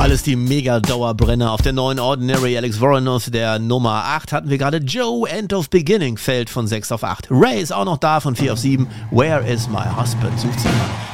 Alles die Mega-Dauerbrenner auf der neuen Ordinary. Alex Warren aus der Nummer 8 hatten wir gerade. Joe, End of Beginning, fällt von 6 auf 8. Ray ist auch noch da von 4 auf 7. Where is my husband? Sucht sie mal.